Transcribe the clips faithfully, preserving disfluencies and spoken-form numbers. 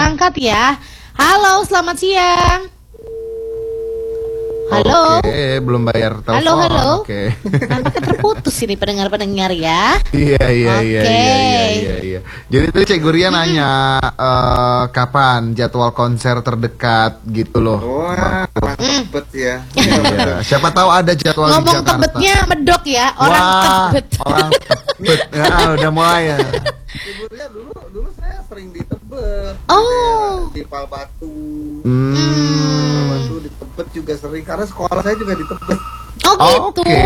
angkat ya. Halo, selamat siang. Halo. Oke, belum bayar telepon. Halo, halo. Oke. Nampaknya terputus ini pendengar-pendengar ya. Iya, iya, iya, Oke. iya, iya, iya, iya. Jadi tuh Cek Guria nanya eh, kapan jadwal konser terdekat gitu loh. Wah, orang tebet ya. Iya. Siapa tahu ada jadwal di Ngomong Jakarta. tebetnya medok ya, orang Wah, tebet. orang tebet. Ya, udah mulai ya. Sebenarnya dulu dulu saya sering di Tebet. Oh. Di Palbatu. Hmm. Palbatu di Tebet juga sering karena sekolah saya juga di Tebet. Oh gitu. Oke.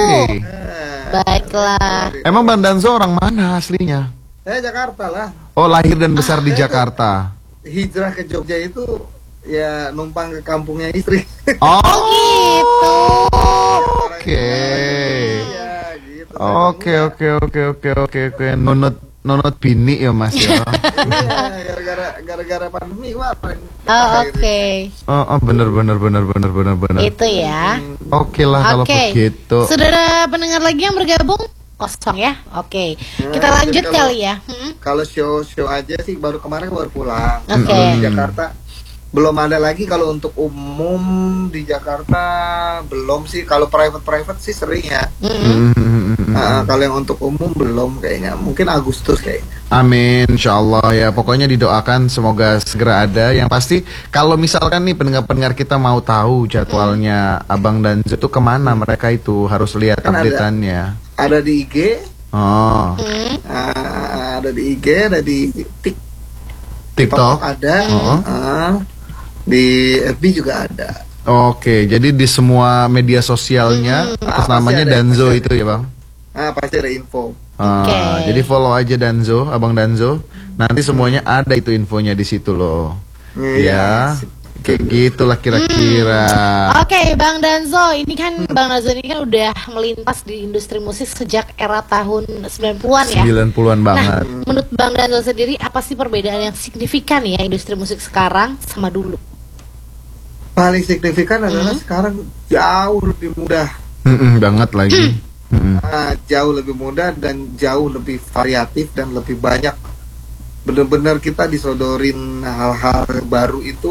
Nah, Baiklah. Emang Bang Danzo orang mana aslinya? saya Jakarta lah. Oh, lahir dan besar di Saya tuh Jakarta. Hijrah ke Jogja itu ya numpang ke kampungnya istri. Oh, Gitu. Oke. Iya, gitu. Oke, oke, oke, oke, oke, oke. Nunut nunut bini ya Mas ya. Iya, gara-gara gara-gara pandemi wah paling. Oh, oke. Oh, oh, bener, bener, bener, bener, bener, bener. Itu ya. Oke lah kalau Oke. begitu. Sudah ada pendengar lagi yang bergabung? Kosong ya. Oke. Kita Nah, lanjut jadi kalau- kali ya. Hmm. Kalau show-show aja sih baru kemarin baru pulang. Oke. Kalau di Jakarta belum ada lagi. Kalau untuk umum di Jakarta belum sih. Kalau private-private sih sering ya. Mm-mm. Hmm. Nah, kalau yang untuk umum belum kayaknya. Mungkin Agustus kayaknya. Amin, insya Allah ya. Pokoknya didoakan semoga segera ada. Yang pasti kalau misalkan nih pendengar-pendengar kita mau tahu jadwalnya Abang Danzo itu kemana mereka itu harus lihat Kan ada. update-annya. Ada di I G, Oh, Hmm. ah, ada di I G, ada di Tik- TikTok. ada, Oh. ah, di F B juga ada. Oke, jadi di semua media sosialnya atas Ah, namanya pasti ada, Danzo pasti ada. itu ya Bang. Ah, pasti ada info. Ah, Oke. Jadi follow aja Danzo, Abang Danzo. Nanti semuanya ada itu infonya di situ loh. Ya, kayak gitulah kira-kira. Oke, Bang Danzo, ini kan Bang Danzo ini kan udah melintas di industri musik sejak era tahun sembilan puluhan ya. sembilan puluhan Nah, banget. menurut Bang Danzo sendiri apa sih perbedaan yang signifikan ya industri musik sekarang sama dulu? Paling signifikan adalah Hmm. sekarang jauh lebih mudah. Mm-mm, banget lagi. Mm-mm. Ah, jauh lebih mudah dan jauh lebih variatif dan lebih banyak. Benar-benar kita disodorin hal-hal baru itu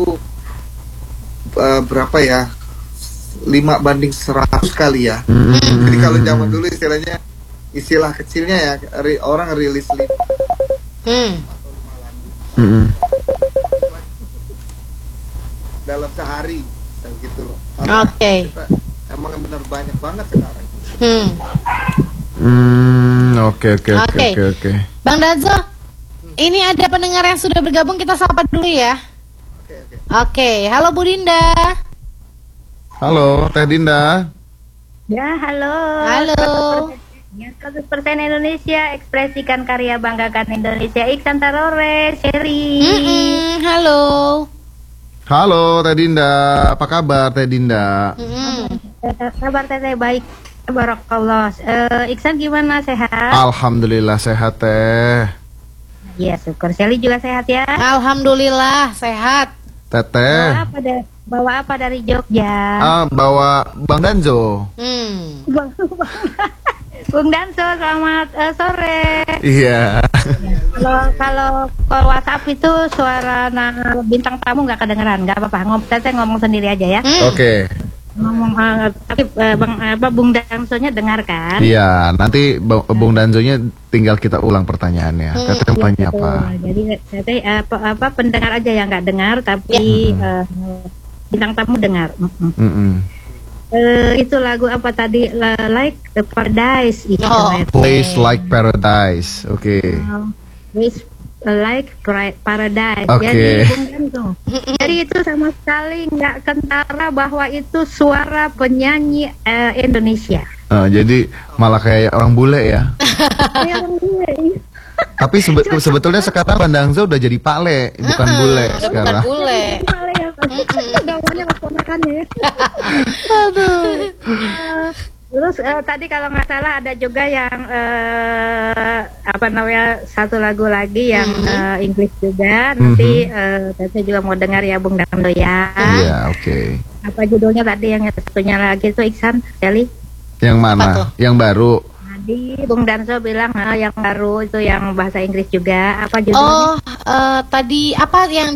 eh, berapa ya? lima banding seratus kali ya. Mm-mm. Jadi kalau zaman dulu istilahnya istilah kecilnya ya ri- orang rilis lima Hmm. Mm-mm. dalam sehari dan gitu loh. Oke. Kita emang benar banyak banget sekarang. Hmm. Hmm, oke oke oke Oke. oke oke. Bang Danzo, ini ada pendengar yang sudah bergabung, kita sapa dulu ya. Oke, oke. Oke, halo Bu Dinda. Halo, Teh Dinda. Ya, halo. Halo. Ya, seratus persen Indonesia, ekspresikan karya, banggakan Indonesia. Iksan Tarore, Sherry. Mm-mm, halo. Halo Teh Dinda, apa kabar Teh Dinda? Mm-mm. Eh, Kabar teteh baik. Barakallah. Eh, Iksan gimana, sehat? Alhamdulillah sehat Teh. Ya, syukur. Sherry juga sehat ya. Alhamdulillah sehat. Teteh. Bawa apa, da- bawa apa dari Jogja? Ah, bawa Bang Danzo. Hmm. Bang, Bung Danso, selamat eh, sore. Iya. Kalau kalau kalau WhatsApp itu suara nah, bintang tamu nggak kedengeran, nggak apa-apa. Ngom, teteh ngomong sendiri aja ya. Hmm. Oke. Ngomong eh, tapi eh, bang apa Bung Dansonya dengar kan? Iya, nanti Ba- Bung Danzonya tinggal kita ulang pertanyaannya. Hmm. Teteh mau tanya apa? Betul. Jadi teteh apa, apa pendengar aja yang nggak dengar, tapi Ya. eh, bintang tamu dengar. Mm-mm. Mm-mm. Eh, itu lagu apa tadi? La- Like the Paradise. Itu Oh. ya. Place like paradise. Oke. Oh, Place like Pra- Paradise. Oke. Jadi Bung Danso. Jadi itu sama sekali nggak kentara bahwa itu suara penyanyi eh, Indonesia. Ah, jadi malah kayak orang bule ya. Kayak orang gue. Tapi sebe- sebetulnya sekarang Bang Danzo udah jadi pakle, bukan bule Udah bukan sekarang. bule. Namanya keponakannya ya. Eh, Terus eh, tadi kalau nggak salah ada juga yang eh, apa namanya satu lagu lagi yang eh, Inggris juga. Nanti eh, saya juga mau dengar ya Bung Dando ya. Iya, oke. Apa judulnya tadi yang satunya lagi itu Iksan Kelly? Yang Apa mana? tuh? Yang baru. Tadi Bung Danso bilang ah, yang baru itu yang bahasa Inggris juga. Apa judulnya? Oh, eh, tadi apa yang